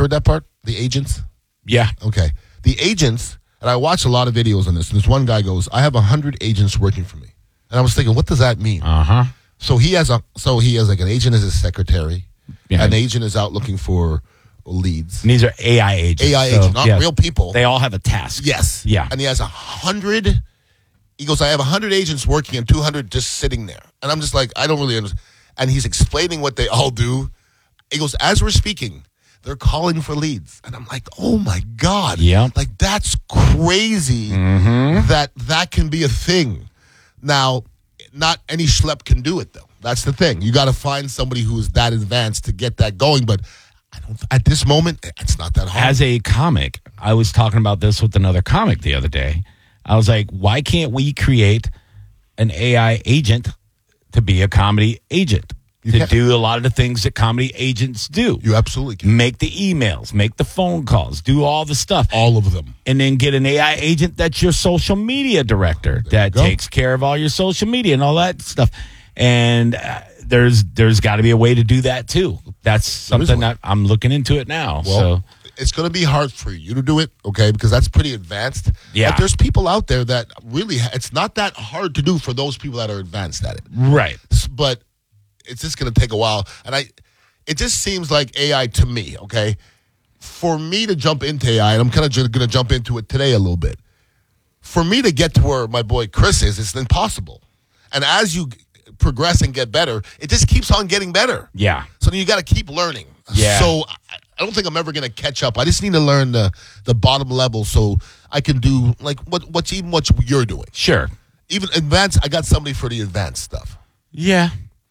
heard that part? The agents? Yeah. Okay. The agents, and I watched a lot of videos on this, and this one guy goes, I have 100 agents working for me. And I was thinking, what does that mean? Uh-huh. So he has like an agent as his secretary. Yeah. An agent is out looking for leads. And these are AI agents. Agents, not real people. They all have a task. Yes. Yeah. And he has 100. He goes, I have 100 agents working and 200 just sitting there. And I'm just like, I don't really understand. And he's explaining what they all do. He goes, as we're speaking, they're calling for leads. And I'm like, oh my God. Yeah. Like, that's crazy that can be a thing. Now, not any schlep can do it, though. That's the thing. You got to find somebody who is that advanced to get that going. But at this moment, it's not that hard. As a comic, I was talking about this with another comic the other day. I was like, why can't we create an AI agent to be a comedy agent? To do a lot of the things that comedy agents do. You absolutely can. Make the emails, make the phone calls, do all the stuff. All of them. And then get an AI agent that's your social media director that takes care of all your social media and all that stuff. And there's got to be a way to do that, too. That's something that I'm looking into it now. Well, it's going to be hard for you to do it, okay, because that's pretty advanced. Yeah. But there's people out there that really, it's not that hard to do for those people that are advanced at it. Right. But it's just going to take a while. And it just seems like AI to me, okay? For me to jump into AI, and I'm kind of going to jump into it today a little bit. For me to get to where my boy Chris is, it's impossible. And as you progress and get better, it just keeps on getting better. Yeah. So then you got to keep learning. Yeah. So I don't think I'm ever going to catch up. I just need to learn the bottom level so I can do like what you're doing. Sure. Even advanced, I got somebody for the advanced stuff. Yeah.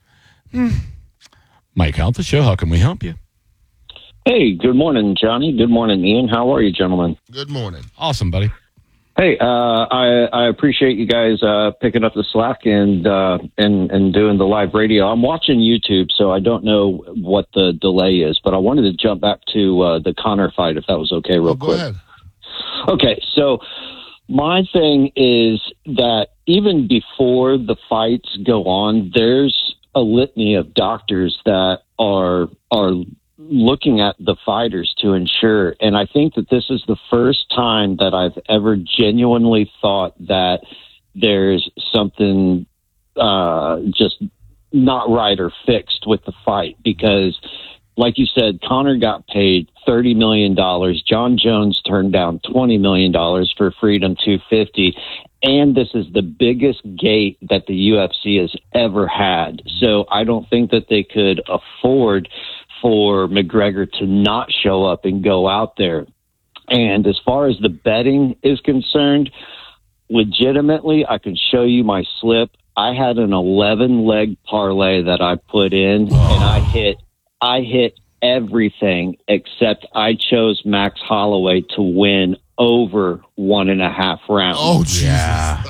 Mike Out the show. How can we help you? Hey, good morning, Johnny. Good morning, Ian. How are you, gentlemen? Good morning. Awesome, buddy. Hey, I appreciate you guys picking up the slack and doing the live radio. I'm watching YouTube, so I don't know what the delay is, but I wanted to jump back to the Conor fight, if that was okay, real quick. Go ahead. Okay, so my thing is that even before the fights go on, there's a litany of doctors that are looking at the fighters to ensure. And I think that this is the first time that I've ever genuinely thought that there's something just not right or fixed with the fight. Because, like you said, Conor got paid $30 million. John Jones turned down $20 million for Freedom 250. And this is the biggest gate that the UFC has ever had. So I don't think that they could afford for McGregor to not show up and go out there. And as far as the betting is concerned, legitimately, I can show you my slip. I had an 11-leg parlay that I put in, and I hit everything except I chose Max Holloway to win over 1.5 rounds. Oh, Jesus. Yeah.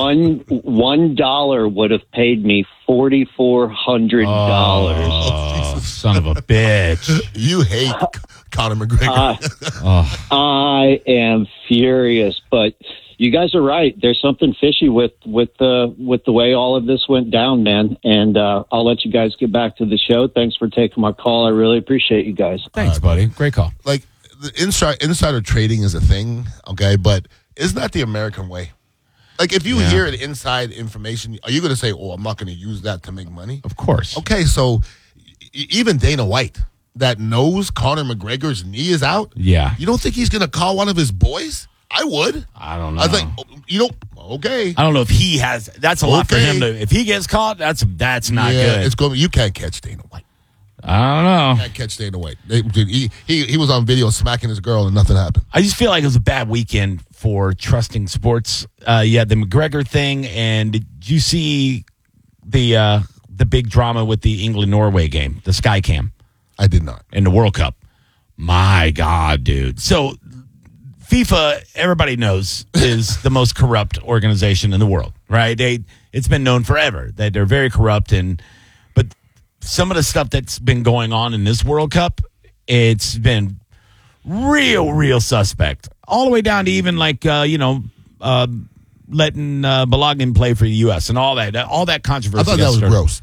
$1 would have paid me $4,400. Oh, son of a bitch. You hate Conor McGregor. I am furious, but you guys are right. There's something fishy with the way all of this went down, man. And I'll let you guys get back to the show. Thanks for taking my call. I really appreciate you guys. Thanks, buddy. Great call. Like, the insider trading is a thing, okay? But isn't that the American way? Like, if you hear the inside information, are you going to say, oh, I'm not going to use that to make money? Of course. Okay, so even Dana White, that knows Conor McGregor's knee is out, Yeah. you don't think he's going to call one of his boys? I would. I don't know. I think, okay. I don't know if he has. That's a lot for him to. If he gets caught, that's not good. It's going. You can't catch Dana White. I don't know. You can't catch Dana White. He was on video smacking his girl and nothing happened. I just feel like it was a bad weekend for trusting sports. The McGregor thing, and did you see the big drama with the England-Norway game, the Sky Cam? I did not. In the World Cup. My God, dude. So FIFA, everybody knows, is the most corrupt organization in the world, right? It's been known forever that they're very corrupt, but some of the stuff that's been going on in this World Cup, it's been real suspect. All the way down to even letting Balogun play for the U.S. and all that controversy. I thought that was gross.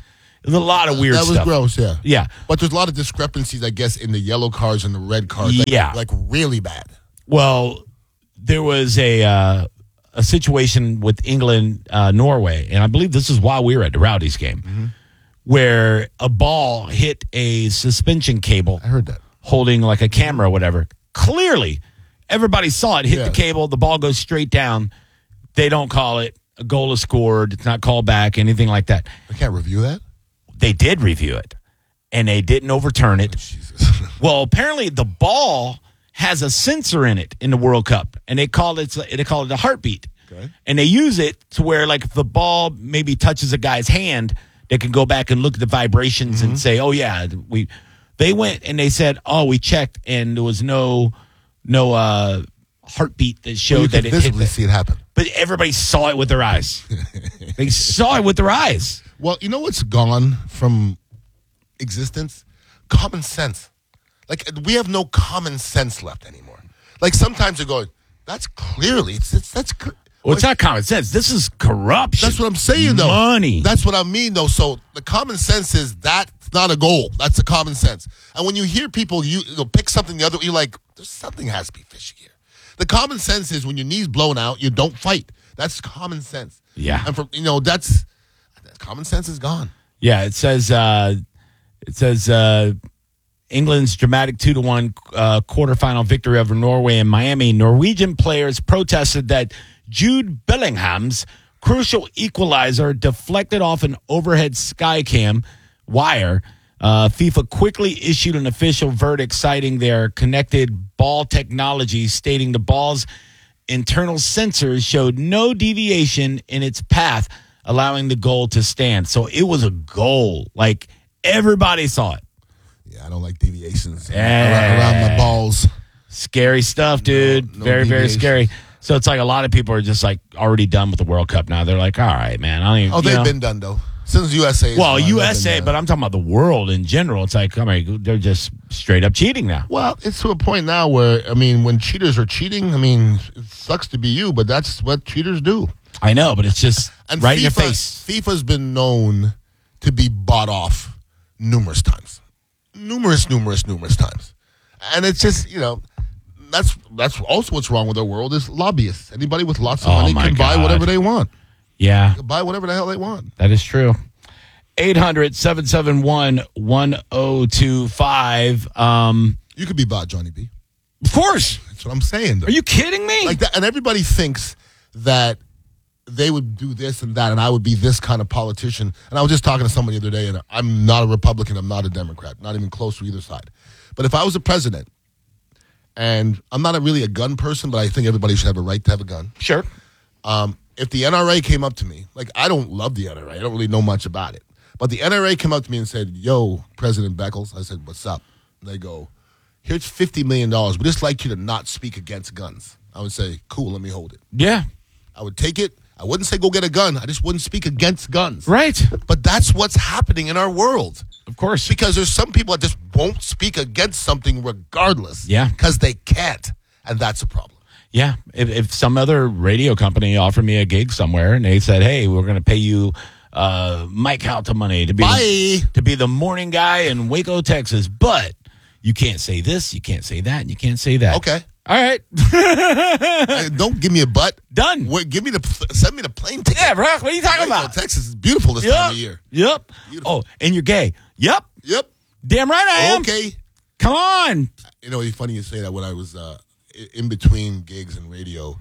There's a lot of weird That was stuff. gross, yeah. Yeah. But there's a lot of discrepancies, I guess, in the yellow cars and the red cars. Yeah. Like really bad. Well, there was a situation with England, Norway, and I believe this is while we were at the Rowdies game, where a ball hit a suspension cable. I heard that. Holding like a camera or whatever. Clearly, everybody saw it hit the cable. The ball goes straight down. They don't call it. A goal is scored. It's not called back, anything like that. I can't review that? They did review it, and they didn't overturn it. Jesus. Well, apparently the ball has a sensor in it in the World Cup, and they call it a heartbeat. Okay. And they use it to where, like, if the ball maybe touches a guy's hand, they can go back and look at the vibrations and say, "Oh yeah, They went and they said, "Oh, we checked, and there was no heartbeat that showed that it visibly hit." See it happen. But everybody saw it with their eyes. They saw it with their eyes. Well, you know what's gone from existence? Common sense. Like, we have no common sense left anymore. Like, sometimes you're going, that's clearly, Well, it's not common sense. This is corruption. That's what I'm saying, though. Money. That's what I mean, though. So the common sense is that's not a goal. That's the common sense. And when you hear people pick something the other, you're like, there's something has to be fishy here. The common sense is when your knee's blown out, you don't fight. That's common sense. Yeah. And from that's common sense is gone. Yeah, it says England's dramatic 2-1 quarterfinal victory over Norway in Miami. Norwegian players protested that Jude Bellingham's crucial equalizer deflected off an overhead Skycam wire. FIFA quickly issued an official verdict citing their connected ball technology, stating the ball's internal sensors showed no deviation in its path, allowing the goal to stand. So it was a goal. Like, everybody saw it. Yeah, I don't like deviations around my balls. Scary stuff, dude. No very, very deviation. scary. So it's like a lot of people are just like already done with the World Cup now. They're like, all right, man. I don't even, They've been done, though. Since USA is well, gone, USA, they've been but done. I'm talking about the world in general. It's like, I mean, they're just straight up cheating now. Well, it's to a point now where, I mean, when cheaters are cheating, I mean, it sucks to be you, but that's what cheaters do. I know, but it's just And right in your face. FIFA's been known to be bought off numerous times. Numerous times. And it's just, that's also what's wrong with our world is lobbyists. Anybody with lots of money my can buy God. whatever they want. Yeah, They can buy whatever the hell they want. that is true. 800-771-1025. You could be bought, Johnny B. Of course. That's what I'm saying, though. Are you kidding me? Like that, and everybody thinks that they would do this and that, and I would be this kind of politician. And I was just talking to somebody the other day, and I'm not a Republican, I'm not a Democrat, not even close to either side. But if I was a president, and I'm not really a gun person, but I think everybody should have a right to have a gun. Sure. If the NRA came up to me, like I don't love the NRA, I don't really know much about it, but the NRA came up to me and said, "Yo, President Beckles," I said, "What's up?" And they go, "Here's $50 million. We'd just like you to not speak against guns." I would say, "Cool, let me hold it." Yeah. I would take it. I wouldn't say go get a gun. I just wouldn't speak against guns. Right. But that's what's happening in our world. Of course. Because there's some people that just won't speak against something regardless. Yeah. Because they can't. And that's a problem. Yeah. If some other radio company offered me a gig somewhere and they said, "Hey, we're going to pay you Mike Halta money to be the morning guy in Waco, Texas, but you can't say this, you can't say that, and you can't say that." Okay. All right. Hey, don't give me a butt. Done. Wait, send me the plane ticket. Yeah, bro. What are you talking Waco, about? Texas is beautiful this time of year. Yep. Beautiful. Oh, and you're gay. Yep. Yep. Damn right I am. Okay. Come on. You know, it's funny you say that. When I was in between gigs and radio,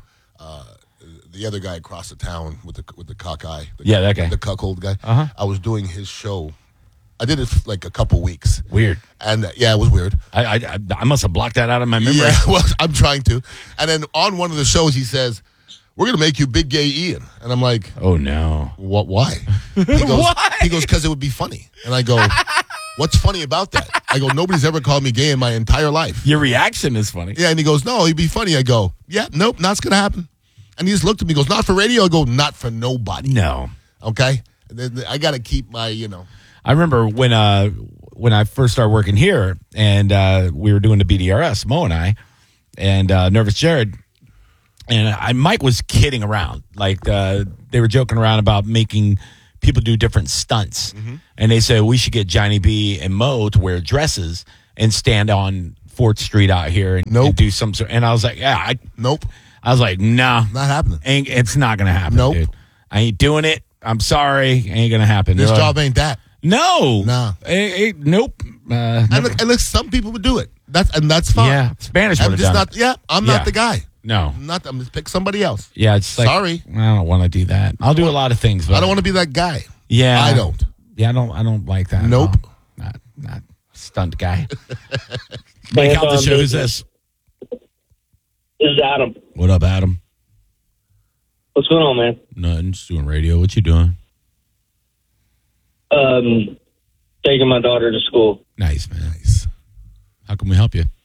the other guy across the town with the cockeye, That guy. the cuckold guy. Uh-huh. I was doing his show. I did it for like a couple weeks, Weird. and it was weird. I must have blocked that out of my memory. Yeah, well, I'm trying to. And then on one of the shows, he says, "We're gonna make you Big Gay Ian," and I'm like, Oh, no. "What? Why?" He goes, Why? He goes, "Because it would be funny." And I go, "What's funny about that?" I go, "Nobody's ever called me gay in my entire life." Your reaction is funny. Yeah, and he goes, "No, it'd be funny." I go, "Yeah, nope, not gonna happen." And he just looked at me, goes, "Not for radio." I go, "Not for nobody." No. Okay, and then I got to keep my, I remember when I first started working here and we were doing the BDRS, Mo and I, and Nervous Jared, and Mike was kidding around. Like they were joking around about making people do different stunts. And they say we should get Johnny B and Mo to wear dresses and stand on 4th Street out here and do some sort. And I was like, Nope. I was like, nah. Not happening. It's not going to happen, Nope. dude. I ain't doing it. I'm sorry. Ain't going to happen. This job ain't that. No. Nah. Nope. And look, some people would do it. That's fine. Yeah. Spanish would have done it. I'm not the guy. No. I'm just pick somebody else. Yeah, it's like, Sorry. I don't want to do that. I'll do a lot of things, but I don't want to be that guy. Yeah. I don't. Yeah, I don't like that. Nope. No. Not stunt guy. Mike out the show. Who's this? This is Adam. What up, Adam? What's going on, man? Nothing. Just doing radio. What you doing? Taking my daughter to school. Nice, man. Nice. How can we help you?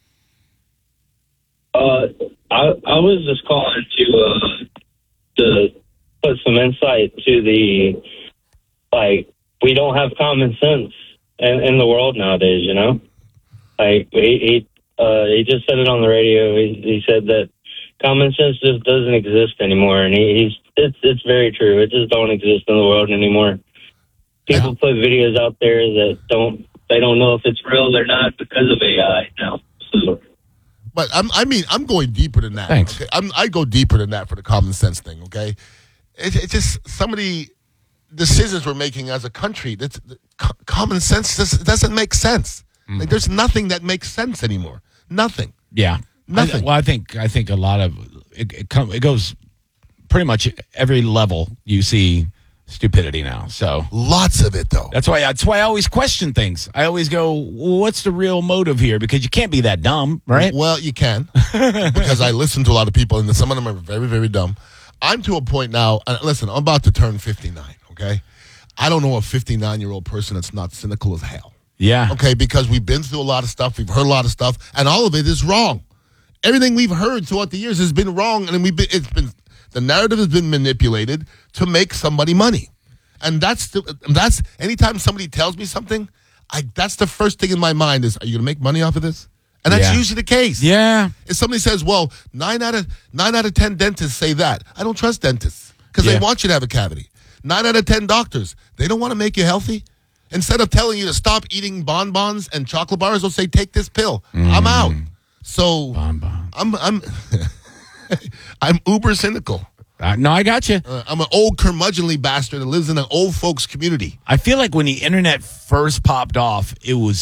I was just calling to put some insight to the, like, we don't have common sense in the world nowadays, you know? Like, he just said it on the radio. He said that common sense just doesn't exist anymore, and it's very true. It just don't exist in the world anymore. People put videos out there that they don't know if it's real or not because of AI now. So. But I'm going deeper than that. Thanks. Okay? I go deeper than that for the common sense thing. Okay, it's just some of the decisions we're making as a country. That's common sense doesn't make sense. Like there's nothing that makes sense anymore. Nothing. Yeah. Nothing. I think a lot of it goes pretty much every level. You see stupidity now. So Lots of it though. that's why I always question things. I always go, well, what's the real motive here? Because you can't be that dumb, right? Well, you can because I listen to a lot of people, and some of them are very, very dumb. I'm to a point now. And listen, I'm about to turn 59. Okay, I don't know a 59-year-old person that's not cynical as hell. Yeah. Okay, because we've been through a lot of stuff, we've heard a lot of stuff, and all of it is wrong. Everything we've heard throughout the years has been wrong, and the narrative has been manipulated to make somebody money. And that's anytime somebody tells me something, that's the first thing in my mind is, are you going to make money off of this? And that's usually the case. Yeah. If somebody says, well, 9 out of 10 dentists say that, I don't trust dentists because they want you to have a cavity. 9 out of 10 doctors, they don't want to make you healthy. Instead of telling you to stop eating bonbons and chocolate bars, they'll say, take this pill. I'm out. So I'm uber cynical. No, I got you. I'm an old curmudgeonly bastard that lives in an old folks community. I feel like when the internet first popped off, it was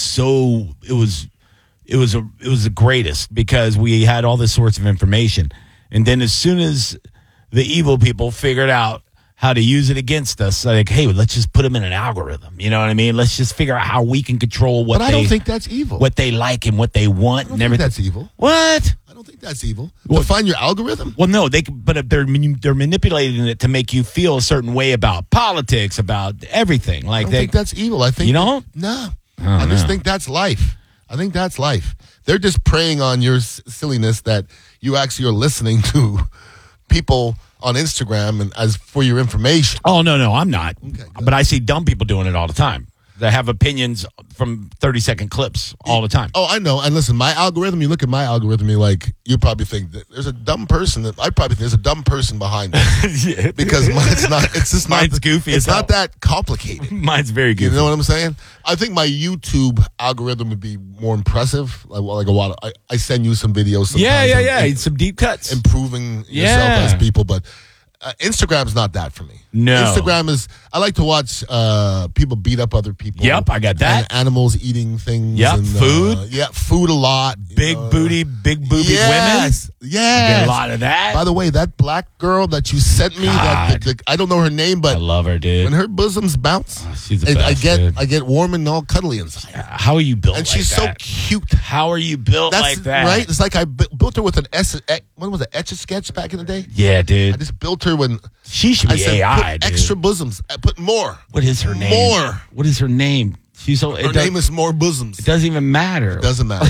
the greatest because we had all this sorts of information. And then as soon as the evil people figured out how to use it against us, like, hey, let's just put them in an algorithm. You know what I mean? Let's just figure out how we can control But I don't think that's evil. what they like and what they want I don't and think everything. that's evil. What? I don't think that's evil. Well- To find your algorithm? Well, no, but they're manipulating it to make you feel a certain way about politics, about everything. I Like don't think that's evil. I think You don't? No. I just think that's life. I think that's life. They're just preying on your silliness that you actually are listening to people on Instagram and as for your information. Oh, no, I'm not. Okay, good. But I see dumb people doing it all the time. They have opinions from 30-second clips all the time. Oh, I know. And listen, my algorithm, you look at my algorithm, you probably think that there's a dumb person I probably think there's a dumb person behind it. Yeah. Because it's just Mine's not goofy It's as not hell. that complicated. Mine's very good. You know what I'm saying? I think my YouTube algorithm would be more impressive. Like a lot of, I send you some videos sometimes. Yeah. Some deep cuts. Improving yourself Yeah. as people, but Instagram's not that for me. No. Instagram is, I like to watch people beat up other people. Yep, I got that. And animals eating things. Yep, and, food. Food a lot. Big booty, big booby Yes. women. Yes. Get a lot of that. By the way, that black girl that you sent me, God. I don't know her name, I but love her, dude. when her bosoms bounce, she's the best, I get warm and all cuddly inside. How are you built And like she's that? so cute. How are you built That's like that? right. It's like I built her with an what was it, Etch-a-Sketch back in the day? Yeah, I dude. just built her when She should I be said AI, put dude. extra bosoms. Put more. What is her name? More. What is her name? She's so. Her name is More Bosoms. It doesn't even matter. Doesn't matter.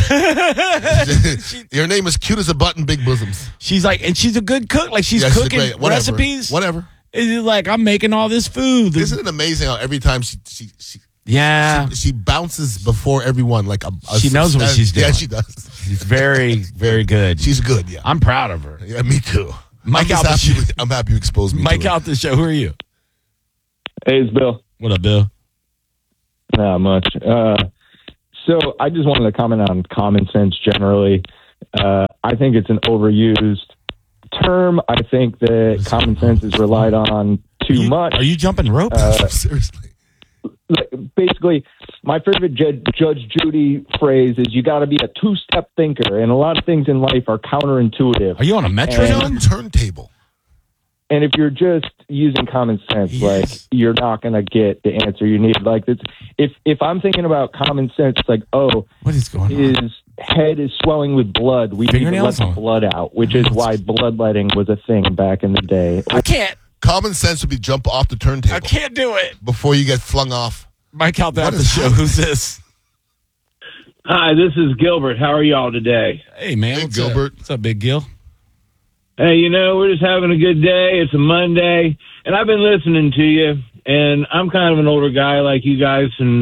Your name is cute as a button, big bosoms. She's like, and she's a good cook. Like she's Yeah, she's cooking great. Whatever. recipes. Whatever. It's like I'm making all this food. Isn't it amazing how every time Yeah, she bounces before everyone like a She knows what she's doing. Yeah, she does. she's very, very good. She's good. Yeah. I'm proud of her. Yeah, me too. Mike I'm out the happy you exposed me. Mike to her. out the show. Who are you? Hey, it's Bill. What up, Bill? Not much. So I just wanted to comment on common sense generally. I think it's an overused term. I think that common sense is relied on too much. Are you jumping rope? Seriously. Basically, my favorite Judge Judy phrase is you got to be a two-step thinker, and a lot of things in life are counterintuitive. Are you on a metronome? On turntable. And if you're just using common sense, Yes. like, you're not going to get the answer you need. Like, it's, if I'm thinking about common sense, it's like, oh, What is going on? his head is swelling with blood. We need to let Fingernails the on. blood out, which is why bloodletting was a thing back in the day. I can't. Common sense would be jump off the turntable I can't do it. before you get flung off. Mike out there What at the is show. happening? Who's this? Hi, this is Gilbert. How are y'all today? Hey, man. Hey, what's Gilbert. Up? What's up, Big Gil? Hey, we're just having a good day. It's a Monday, and I've been listening to you, and I'm kind of an older guy like you guys, and,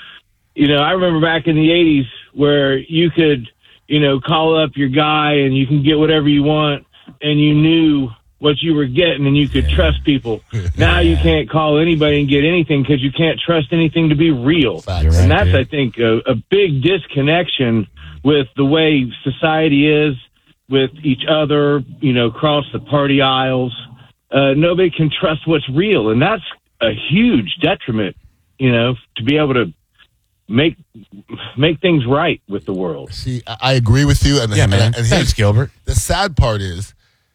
I remember back in the 80s where you could, call up your guy and you can get whatever you want, and you knew what you were getting, and you could trust people. Now you can't call anybody and get anything because you can't trust anything to be real. Facts. You're right, And that's, dude. I think, a big disconnection with the way society is with each other, across the party aisles. Nobody can trust what's real. And that's a huge detriment, to be able to make things right with the world. See, I agree with you. And, Yeah, man. And Thanks, here's, Gilbert. the sad part is,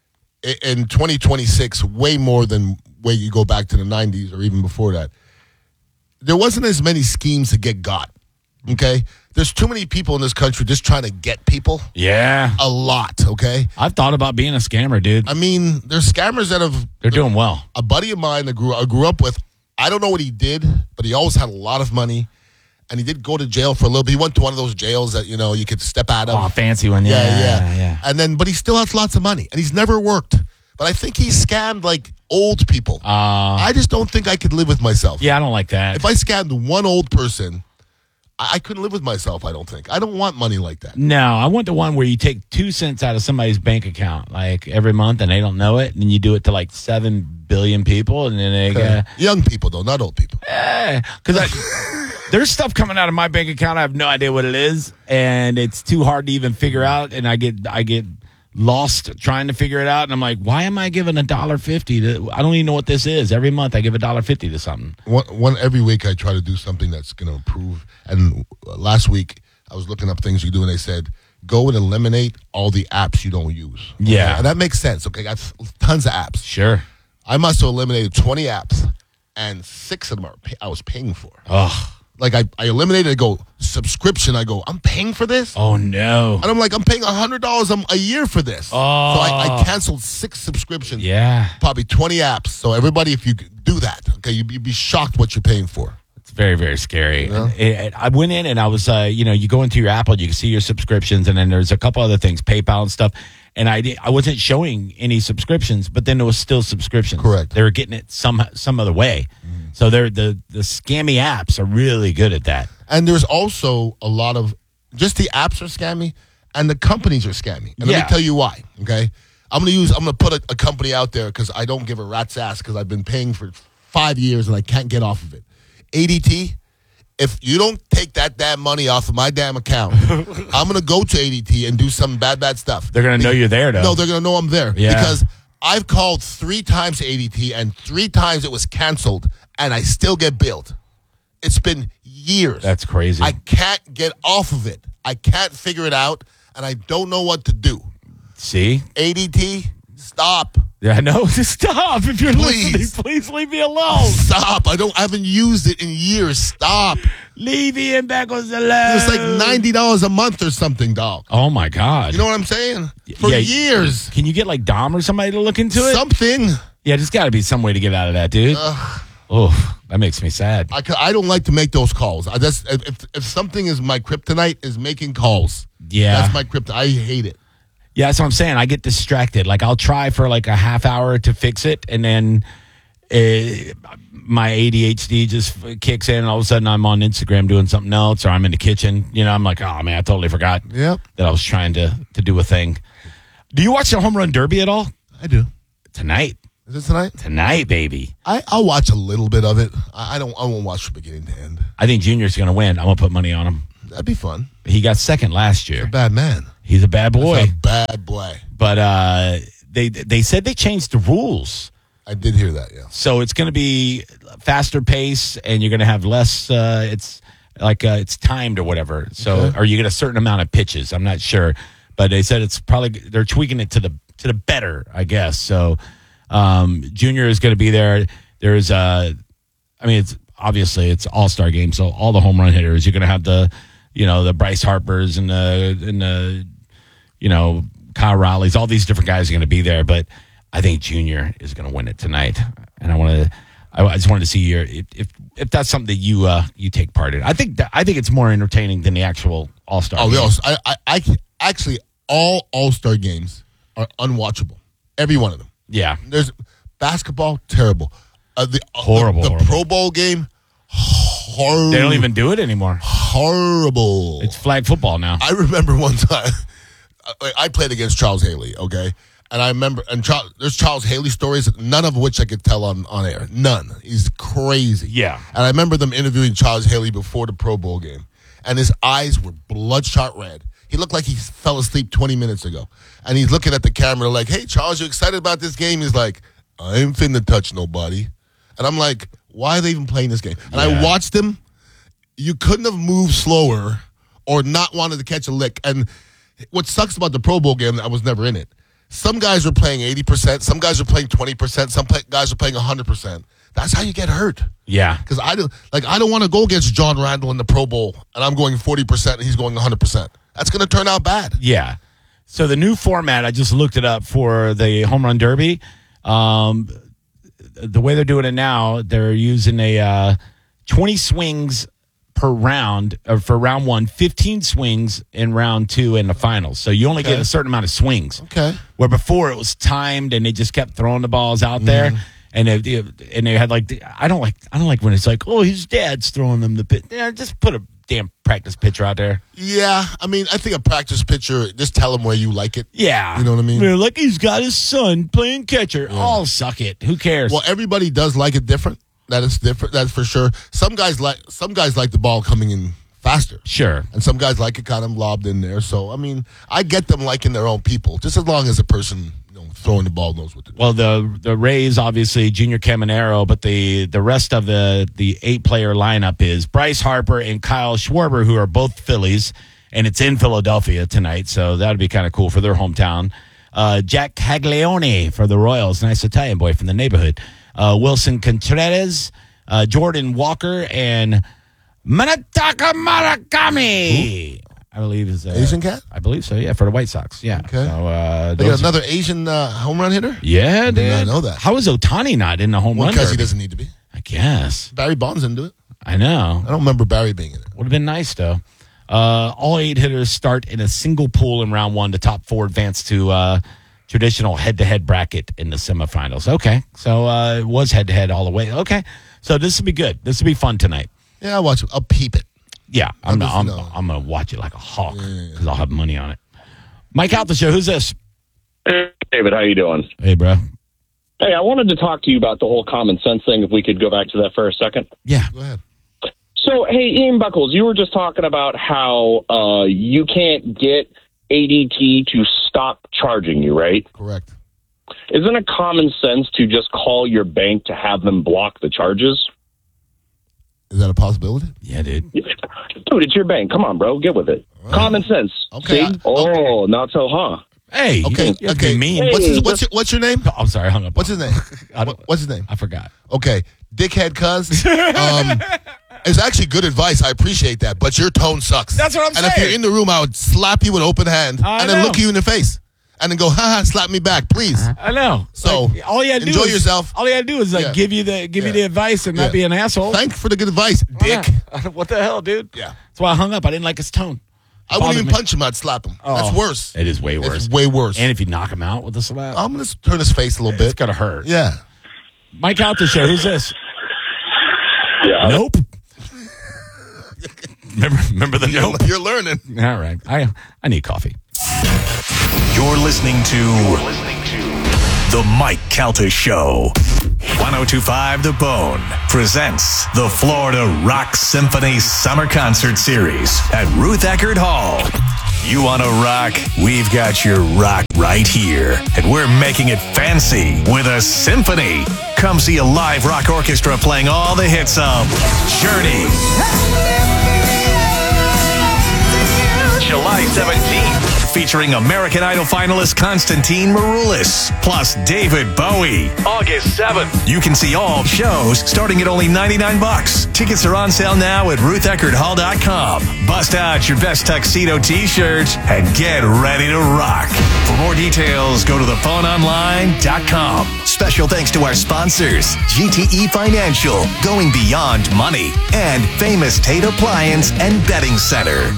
in 2026, way more than way you go back to the 90s or even before that, there wasn't as many schemes to get got. Okay? There's too many people in this country just trying to get people. Yeah. A lot, okay? I've thought about being a scammer, dude. I mean, there's scammers that have. They're doing well. A buddy of mine that I grew up with, I don't know what he did, but he always had a lot of money. And he did go to jail for a little bit. He went to one of those jails that, you could step out of. Oh, fancy one. Yeah. And then, but he still has lots of money, and he's never worked. But I think he scammed like old people. I just don't think I could live with myself. Yeah, I don't like that. If I scammed one old person, I couldn't live with myself. I don't think. I don't want money like that. No, I want the one where you take 2 cents out of somebody's bank account like every month and they don't know it, and you do it to like 7 billion people, and then they go, Young people though, not old people. because there's stuff coming out of my bank account. I have no idea what it is, and it's too hard to even figure out. And I get lost trying to figure it out. And I'm like, why am I giving $1.50? I don't even know what this is. Every month I give $1.50 to something. Every week I try to do something that's going to improve. And last week I was looking up things you do, and they said go and eliminate all the apps you don't use. Yeah. And that makes sense. Okay, I got tons of apps. Sure. I must have eliminated 20 apps, and 6 of them I was paying for. Oh. Like I eliminated, I go, subscription, I go, I'm paying for this? Oh no. And I'm like, I'm paying $100 a year for this. Oh. So I canceled 6 subscriptions. Yeah. Probably 20 apps. So everybody, if you do that, okay, you'd be shocked what you're paying for. It's very, very scary. Yeah. I went in and I was, you go into your Apple, you can see your subscriptions, and then there's a couple other things, PayPal and stuff. And I wasn't showing any subscriptions, but then there was still subscriptions. Correct. They were getting it some other way. So they're the scammy apps are really good at that. And there's also a lot of, just the apps are scammy, and the companies are scammy. And let Yeah. me tell you why, okay? I'm going to put a company out there because I don't give a rat's ass because I've been paying for 5 years and I can't get off of it. ADT, if you don't take that damn money off of my damn account, I'm going to go to ADT and do some bad stuff. They're going to know you're there, though. No, they're going to know I'm there. Yeah. Because I've called 3 times to ADT, and 3 times it was canceled, and I still get billed. It's been years. That's crazy. I can't get off of it. I can't figure it out, and I don't know what to do. See? ADT, stop. Yeah, I know. Just stop. If you're Please. listening, please leave me alone. Stop. I haven't used it in years. Stop. Leave Ian Beckles alone. It's like $90 a month or something, dog. Oh, my God. You know what I'm saying? For Yeah. years. Can you get like Dom or somebody to look into it? Something. Yeah, there's got to be some way to get out of that, dude. Oh, that makes me sad. I don't like to make those calls. If something is my kryptonite, is making calls. Yeah. That's my kryptonite. I hate it. Yeah, that's what I'm saying. I get distracted. Like, I'll try for like a half hour to fix it, and then my ADHD just kicks in, and all of a sudden I'm on Instagram doing something else, or I'm in the kitchen. I'm like, oh, man, I totally forgot Yep. that I was trying to do a thing. Do you watch the Home Run Derby at all? I do. Tonight. Is it tonight? Tonight, baby. I'll watch a little bit of it. I won't watch from beginning to end. I think Junior's going to win. I'm going to put money on him. That'd be fun. He got second last year. Bad man. He's a bad boy. That's a bad boy. But they said they changed the rules. I did hear that, yeah. So it's going to be faster pace, and you're going to have less. It's like it's timed or whatever. So, Okay. or you get a certain amount of pitches. I'm not sure, but they said it's probably they're tweaking it to the better, I guess. So, Junior is going to be there. There's it's obviously it's all-star game, so all the home run hitters. You're going to have the Bryce Harpers and the Kyle Rowleys. All these different guys are going to be there, but I think Junior is going to win it tonight, and I just wanted to see if that's something that you take part in. I think it's more entertaining than the actual All-Star. Oh, game. I actually all All-Star games are unwatchable. Every one of them. Yeah, There's basketball, terrible. Horrible. The Pro Bowl game, horrible. they don't even do it anymore. Horrible. It's flag football now. I remember one time I played against Charles Haley, okay? And I remember, there's Charles Haley stories, none of which I could tell on air. None. He's crazy. Yeah. And I remember them interviewing Charles Haley before the Pro Bowl game. And his eyes were bloodshot red. He looked like he fell asleep 20 minutes ago. And he's looking at the camera like, hey, Charles, you excited about this game? He's like, I ain't finna touch nobody. And I'm like, why are they even playing this game? And I watched him. You couldn't have moved slower or not wanted to catch a lick. And what sucks about the Pro Bowl game, I was never in it. Some guys were playing 80%. Some guys were playing 20%. Some guys were playing 100%. That's how you get hurt. Yeah. Because I don't want to go against John Randall in the Pro Bowl, and I'm going 40% and he's going 100%. That's going to turn out bad. Yeah. So the new format, I just looked it up for the Home Run Derby. The way they're doing it now, they're using a 20 swings per round, or for round one, 15 swings in round two in the finals. So you only get a certain amount of swings. Okay. Where before it was timed and they just kept throwing the balls out there. And they had I don't like when it's like, oh, his dad's throwing them the pitch. Yeah, just put a damn practice pitcher out there. Yeah, I mean, I think a practice pitcher, just tell him where you like it. Yeah. You know what I mean? They're like he's got his son playing catcher. Yeah. Oh, suck it. Who cares? Well, everybody does like it different. That is different. That's for sure. Some guys like the ball coming in faster. Sure. And some guys like it kind of lobbed in there. So, I mean, I get them liking their own people, just as long as the person throwing the ball knows what to do. Well, the Rays, obviously, Junior Caminero, but the rest of the 8-player lineup is Bryce Harper and Kyle Schwarber, who are both Phillies, and it's in Philadelphia tonight, so that would be kind of cool for their hometown. Jack Caglione for the Royals, nice Italian boy from the neighborhood. Wilson Contreras, Jordan Walker, and Manataka Murakami. I believe is Asian cat? I believe so. Yeah, for the White Sox. Yeah. Okay. So they got another Asian home run hitter? Yeah, I did not know that. How is Ohtani not in the home run? Because he derby? doesn't need to be. I guess. Barry Bonds didn't do it. I know. I don't remember Barry being in it. Would have been nice though. All 8 hitters start in a single pool in round 1. The top 4 advance to traditional head-to-head bracket in the semifinals. Okay, so it was head-to-head all the way. Okay, so this will be good. This will be fun tonight. Yeah, I'll watch it. I'll peep it. Yeah, I'm gonna watch it like a hawk because I'll have money on it. Mike out the show. Who's this? Hey, David, how you doing? Hey, bro. Hey, I wanted to talk to you about the whole common sense thing. If we could go back to that for a second. Yeah, go ahead. So, hey, Ian Buckles, you were just talking about how you can't get ADT to stop charging you, right? Correct. Isn't it common sense to just call your bank to have them block the charges? Is that a possibility? Yeah, dude. Dude, it's your bank. Come on, bro. Get with it. Right. Common sense. Okay. See? Not so, huh? Hey. Okay. Okay. Mean. Hey, what's your name? Oh, I'm sorry. I hung up. What's his name? What's his name? I forgot. Okay. Dickhead cuz. It's actually good advice. I appreciate that. But your tone sucks. That's what I'm saying. And if you're in the room, I would slap you with open hand and then look you in the face. And then go, slap me back, please. I know. So all you gotta do enjoy is, yourself. All you gotta do is give you the advice and not be an asshole. Thanks for the good advice, dick. What the hell, dude? Yeah. That's why I hung up. I didn't like his tone. I wouldn't even punch him. I'd slap him. That's worse. It is way worse. It's way worse. And if you knock him out with a slap, I'm going to turn his face a little bit. It's going to hurt. Yeah. Mike out the show. Who's this? Yeah. Nope. remember the nope? You're learning. All right. I need coffee. You're listening to The Mike Calta Show. 102.5 The Bone presents the Florida Rock Symphony Summer Concert Series at Ruth Eckerd Hall. You want to rock? We've got your rock right here. And we're making it fancy with a symphony. Come see a live rock orchestra playing all the hits of Journey. July 17th. Featuring American Idol finalist Constantine Maroulis, plus David Bowie. August 7th. You can see all shows starting at only $99. Tickets are on sale now at RuthEckerdHall.com. Bust out your best tuxedo t-shirts and get ready to rock. For more details, go to thephoneonline.com. Special thanks to our sponsors, GTE Financial, going beyond money, and Famous Tate Appliance and Bedding Center.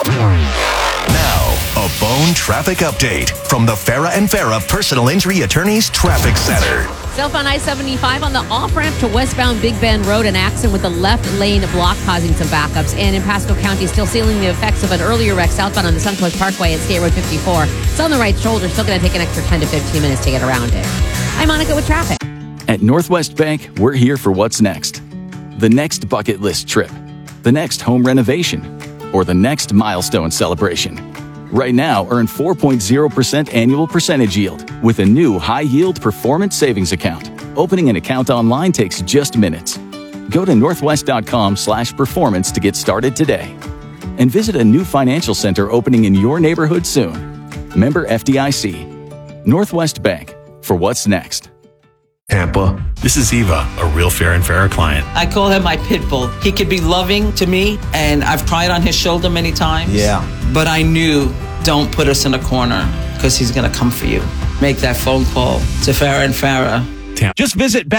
Now, a Bone traffic update from the Farah and Farah Personal Injury Attorneys Traffic Center. Southbound I-75 on the off-ramp to westbound Big Bend Road, an accident with the left lane block causing some backups. And in Pasco County, still feeling the effects of an earlier wreck southbound on the Suncoast Parkway at State Road 54. It's on the right shoulder, still going to take an extra 10 to 15 minutes to get around it. I'm Monica with traffic. At Northwest Bank, we're here for what's next. The next bucket list trip, the next home renovation, or the next milestone celebration. Right now, earn 4.0% annual percentage yield with a new high-yield performance savings account. Opening an account online takes just minutes. Go to northwest.com/performance to get started today. And visit a new financial center opening in your neighborhood soon. Member FDIC. Northwest Bank, for what's next. Tampa, this is Eva, a real Fair and Farah client. I call him my pit bull. He could be loving to me, and I've cried on his shoulder many times. Yeah. But I knew, don't put us in a corner, because he's going to come for you. Make that phone call to Farah and Farah. Just visit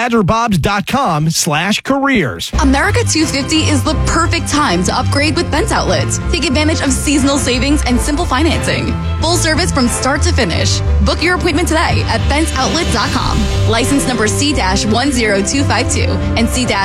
badgerbobs.com/careers. America 250 is the perfect time to upgrade with Bent Outlets. Take advantage of seasonal savings and simple financing. Full service from start to finish. Book your appointment today at BentOutlet.com. License number C-10252 and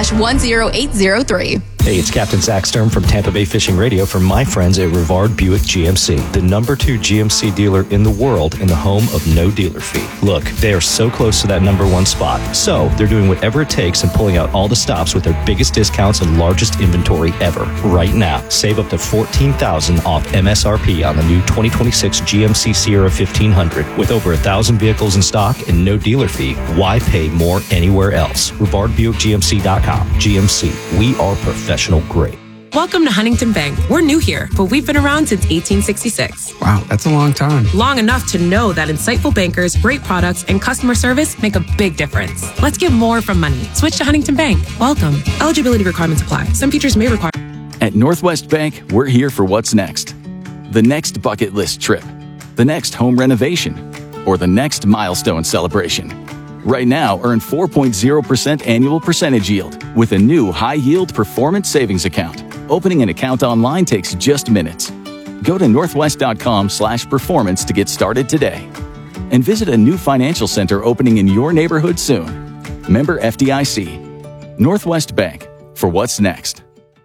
C-10803. Hey, it's Captain Zach Stern from Tampa Bay Fishing Radio from my friends at Rivard Buick GMC, the #2 GMC dealer in the world and the home of no dealer fee. Look, they are so close to that #1 spot, so they're doing whatever it takes and pulling out all the stops with their biggest discounts and largest inventory ever. Right now, save up to $14,000 off MSRP on the new 2026 GMC Sierra 1500. With over 1,000 vehicles in stock and no dealer fee, why pay more anywhere else? RivardBuickGMC.com. GMC, we are professional grade. Welcome to Huntington Bank. We're new here, but we've been around since 1866. Wow, that's a long time. Long enough to know that insightful bankers, great products, and customer service make a big difference. Let's get more from money. Switch to Huntington Bank. Welcome. Eligibility requirements apply. Some features may require. At Northwest Bank, we're here for what's next. The next bucket list trip, the next home renovation, or the next milestone celebration. Right now, earn 4.0% annual percentage yield with a new high-yield performance savings account. Opening an account online takes just minutes. Go to northwest.com/performance to get started today. And visit a new financial center opening in your neighborhood soon. Member FDIC. Northwest Bank, for what's next.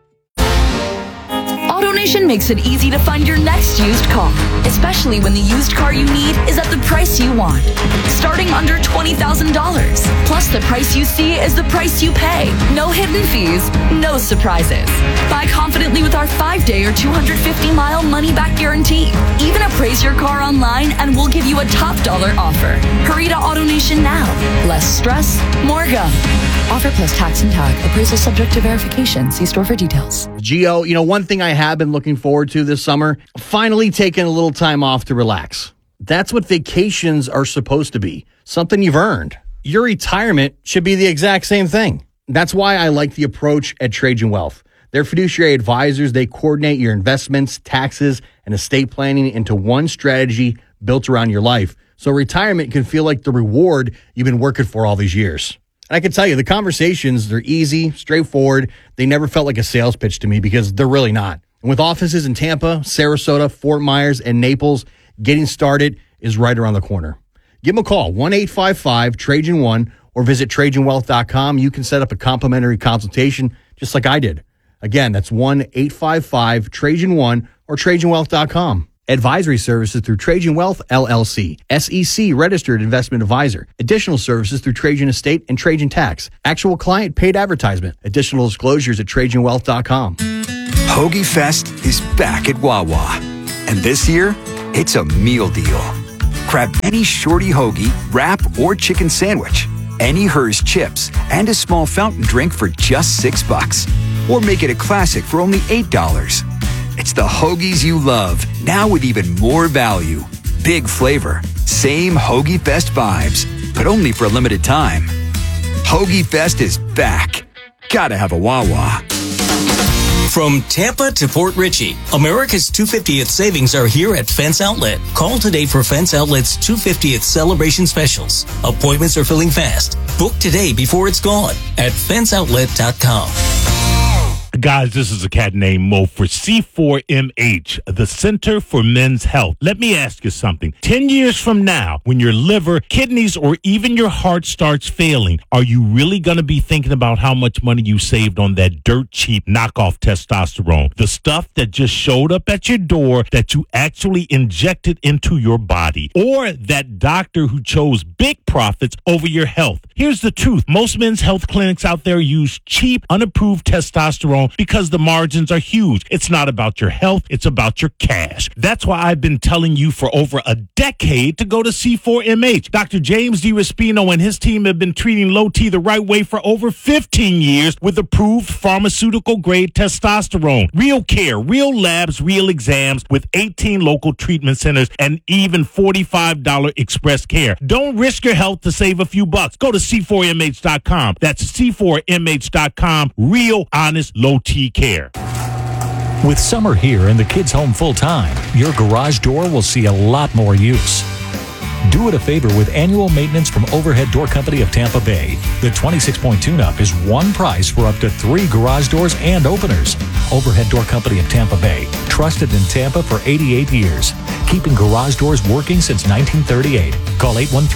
AutoNation makes it easy to find your next used car, especially when the used car you need is at the price you want. Starting under $20,000. Plus, the price you see is the price you pay. No hidden fees, no surprises. Buy confidently with our 5-day or 250-mile money-back guarantee. Even appraise your car online and we'll give you a top dollar offer. Hurry to AutoNation now. Less stress, more go. Offer plus tax and tag. Appraisal subject to verification. See store for details. Gio, one thing I have been looking forward to this summer, finally taking a little time off to relax. That's what vacations are supposed to be, something you've earned. Your retirement should be the exact same thing. That's why I like the approach at Trajan Wealth. They're fiduciary advisors. They coordinate your investments, taxes, and estate planning into one strategy built around your life. So retirement can feel like the reward you've been working for all these years. And I can tell you, the conversations, they're easy, straightforward. They never felt like a sales pitch to me because they're really not. And with offices in Tampa, Sarasota, Fort Myers, and Naples, getting started is right around the corner. Give them a call, 1-855-TRAJAN1, or visit TrajanWealth.com. You can set up a complimentary consultation just like I did. Again, that's 1-855-TRAJAN1 or TrajanWealth.com. Advisory services through Trajan Wealth, LLC. SEC Registered Investment Advisor. Additional services through Trajan Estate and Trajan Tax. Actual client paid advertisement. Additional disclosures at TrajanWealth.com. Hoagie Fest is back at Wawa. And this year, it's a meal deal. Grab any shorty hoagie, wrap, or chicken sandwich, any Hers chips, and a small fountain drink for just $6. Or make it a classic for only $8. It's the hoagies you love, now with even more value. Big flavor, same Hoagie Fest vibes, but only for a limited time. Hoagie Fest is back. Gotta have a Wawa. From Tampa to Port Richey, America's 250th savings are here at Fence Outlet. Call today for Fence Outlet's 250th celebration specials. Appointments are filling fast. Book today before it's gone at fenceoutlet.com. Guys, this is a cat named Mo for C4MH, the Center for Men's Health. Let me ask you something. 10 years from now, when your liver, kidneys, or even your heart starts failing, are you really going to be thinking about how much money you saved on that dirt cheap knockoff testosterone? The stuff that just showed up at your door that you actually injected into your body? Or that doctor who chose big profits over your health? Here's the truth. Most men's health clinics out there use cheap, unapproved testosterone because the margins are huge. It's not about your health, it's about your cash. That's why I've been telling you for over a decade to go to C4MH. Dr. James D. Raspino and his team have been treating low T the right way for over 15 years with approved pharmaceutical-grade testosterone. Real care, real labs, real exams with 18 local treatment centers and even $45 express care. Don't risk your health to save a few bucks. Go to C4MH.com. That's C4MH.com. Real, honest, low T care. With summer here and the kids home full time, your garage door will see a lot more use. Do it a favor with annual maintenance from Overhead Door Company of Tampa Bay. The 26-point tune-up is one price for up to 3 garage doors and openers. Overhead Door Company of Tampa Bay, trusted in Tampa for 88 years, keeping garage doors working since 1938. Call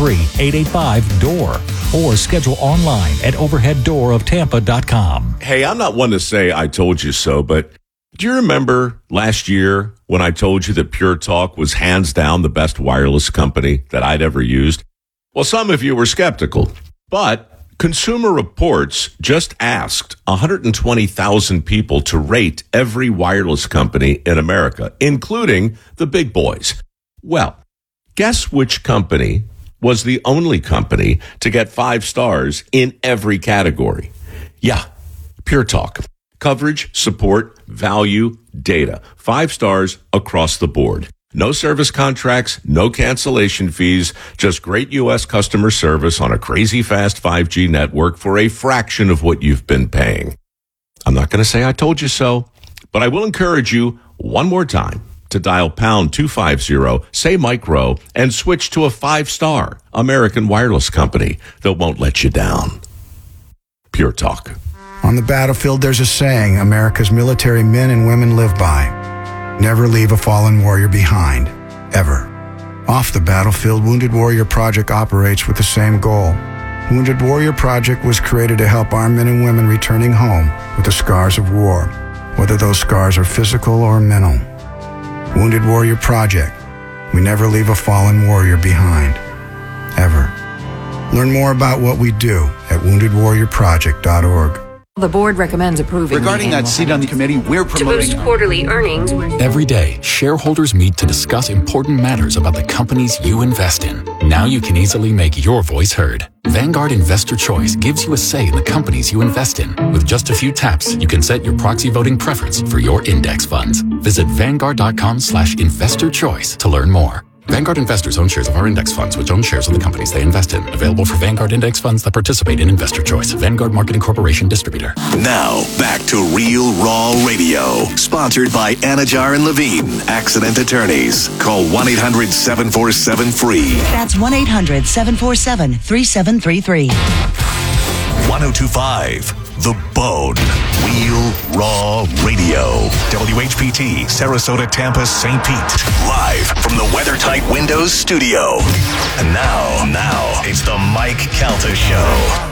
813-885-DOOR or schedule online at overheaddooroftampa.com. Hey, I'm not one to say I told you so, but do you remember last year when I told you that Pure Talk was hands down the best wireless company that I'd ever used? Well, some of you were skeptical, but Consumer Reports just asked 120,000 people to rate every wireless company in America, including the big boys. Well, guess which company was the only company to get 5 stars in every category? Yeah, Pure Talk. Coverage, support, value, data. 5 stars across the board. No service contracts, no cancellation fees, just great U.S. customer service on a crazy fast 5G network for a fraction of what you've been paying. I'm not going to say I told you so, but I will encourage you one more time to dial pound 250, say micro, and switch to a 5-star American wireless company that won't let you down. Pure Talk. On the battlefield, there's a saying America's military men and women live by. Never leave a fallen warrior behind, ever. Off the battlefield, Wounded Warrior Project operates with the same goal. Wounded Warrior Project was created to help our men and women returning home with the scars of war, whether those scars are physical or mental. Wounded Warrior Project. We never leave a fallen warrior behind, ever. Learn more about what we do at woundedwarriorproject.org. The board recommends approving. Regarding that seat on the committee, we're promoting to boost quarterly earnings. Every day, shareholders meet to discuss important matters about the companies you invest in. Now you can easily make your voice heard. Vanguard Investor Choice gives you a say in the companies you invest in. With just a few taps, you can set your proxy voting preference for your index funds. Visit Vanguard.com/investorchoice to learn more. Vanguard investors own shares of our index funds, which own shares of the companies they invest in. Available for Vanguard index funds that participate in Investor Choice. Vanguard Marketing Corporation distributor. Now, back to Real Raw Radio. Sponsored by Anajar and Levine, accident attorneys. Call 1-800-747-FREE. That's 1-800-747-3733. 1025. The Bone. Real Raw Radio. WHPT, Sarasota, Tampa, St. Pete. Live from the WeatherTight Windows studio. And now, it's the Mike Calta Show.